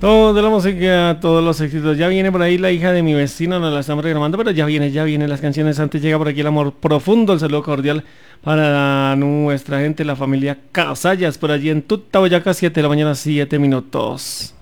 Toda la música, todos los éxitos. Ya viene por ahí la hija de mi vecino, nos la estamos reclamando, pero ya viene las canciones. Antes llega por aquí el amor profundo, el saludo cordial para nuestra gente, la familia Casallas, por allí en Tuta, Boyacá, 7 de la mañana, 7 minutos.